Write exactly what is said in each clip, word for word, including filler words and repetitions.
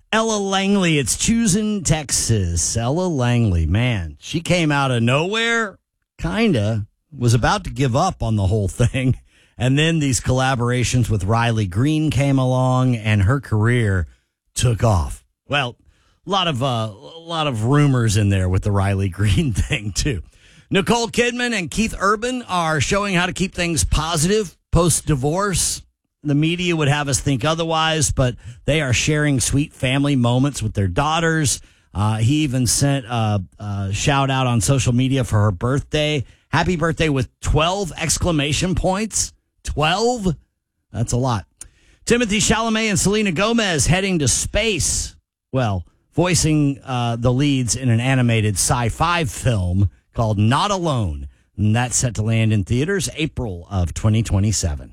Ella Langley, it's Choosing Texas. Ella Langley, man, she came out of nowhere, kinda, was about to give up on the whole thing. And then these collaborations with Riley Green came along and her career took off. Well, a lot of, uh, a lot of rumors in there with the Riley Green thing too. Nicole Kidman and Keith Urban are showing how to keep things positive post-divorce. The media would have us think otherwise, but they are sharing sweet family moments with their daughters. Uh, he even sent a, a shout out on social media for her birthday. Happy birthday with twelve exclamation points. twelve? That's a lot. Timothy Chalamet and Selena Gomez heading to space. Well, voicing uh, the leads in an animated sci-fi film called Not Alone. And that's set to land in theaters April of twenty twenty-seven.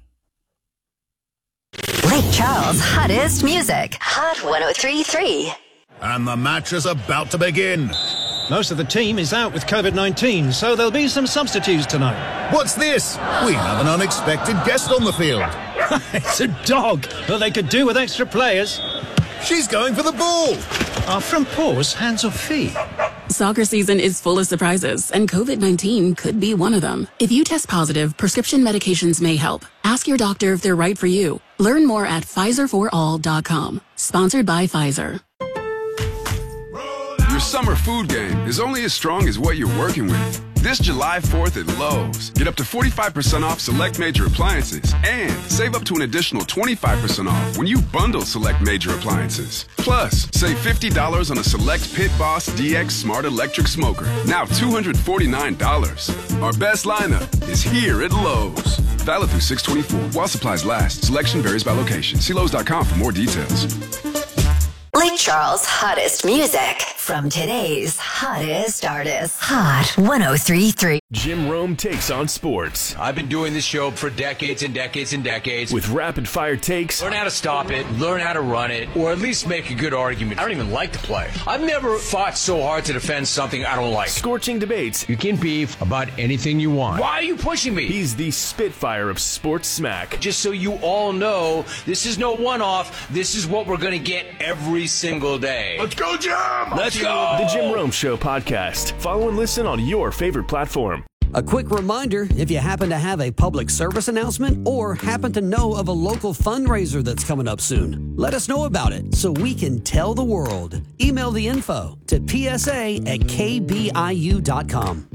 Lake Charles' hottest music. Hot one oh three point three. And the match is about to begin. Most of the team is out with covid nineteen, so there'll be some substitutes tonight. What's this? We have an unexpected guest on the field. It's a dog, but they could do with extra players. She's going for the ball. Are front paws hands or feet? Soccer season is full of surprises, and covid nineteen could be one of them. If you test positive, prescription medications may help. Ask your doctor if they're right for you. Learn more at Pfizer for all dot com. Sponsored by Pfizer. Your summer food game is only as strong as what you're working with. This July fourth at Lowe's, get up to forty-five percent off select major appliances and save up to an additional twenty-five percent off when you bundle select major appliances. Plus, save fifty dollars on a select Pit Boss D X Smart Electric Smoker, now two hundred forty-nine dollars. Our best lineup is here at Lowe's. Valid through six twenty-four while supplies last. Selection varies by location. See Lowe's dot com for more details. Lake Charles' hottest music from today's hottest artists. Hot one oh three point three. Jim Rome takes on sports. I've been doing this show for decades and decades and decades. With rapid fire takes. Learn how to stop it, learn how to run it, or at least make a good argument. I don't even like to play. I've never fought so hard to defend something I don't like. Scorching debates. You can beef about anything you want. Why are you pushing me? He's the Spitfire of sports smack. Just so you all know, this is no one-off. This is what we're going to get every single day. Let's go, Jim! Let's go! The Jim Rome Show podcast. Follow and listen on your favorite platform. A quick reminder, if you happen to have a public service announcement or happen to know of a local fundraiser that's coming up soon, let us know about it so we can tell the world. Email the info to p s a at k b i u dot com.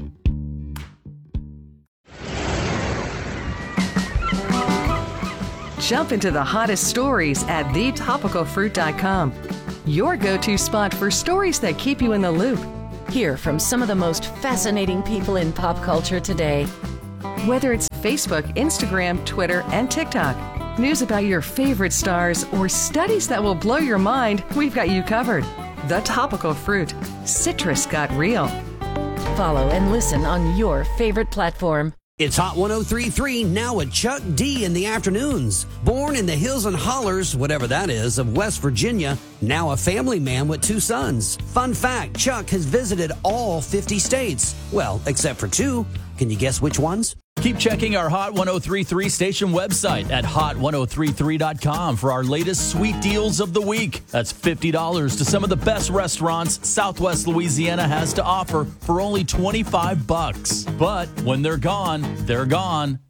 Jump into the hottest stories at the topical fruit dot com. Your go-to spot for stories that keep you in the loop. Hear from some of the most fascinating people in pop culture today. Whether it's Facebook, Instagram, Twitter, and TikTok, news about your favorite stars, or studies that will blow your mind, we've got you covered. The Topical Fruit. Citrus got real. Follow and listen on your favorite platform. It's Hot one oh three point three, now with Chuck D in the afternoons. Born in the hills and hollers, whatever that is, of West Virginia, now a family man with two sons. Fun fact, Chuck has visited all fifty states. Well, except for two. Can you guess which ones? Keep checking our Hot one oh three point three station website at hot one oh three three dot com for our latest sweet deals of the week. That's fifty dollars to some of the best restaurants Southwest Louisiana has to offer for only twenty-five bucks. But when they're gone, they're gone.